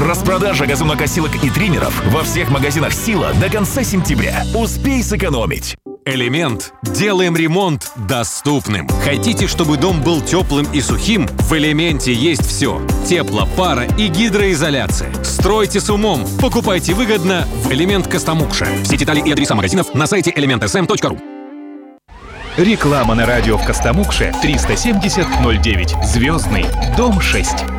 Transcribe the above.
Распродажа газонокосилок и триммеров во всех магазинах «Сила» до конца сентября. Успей сэкономить. Элемент. Делаем ремонт доступным. Хотите, чтобы дом был теплым и сухим? В Элементе есть все. Тепло, пара и гидроизоляция. Стройте с умом. Покупайте выгодно в Элемент Костомукша. Все детали и адреса магазинов на сайте elementsm.ru. Реклама на радио в Костомукше 370 09. Звездный. Дом 6.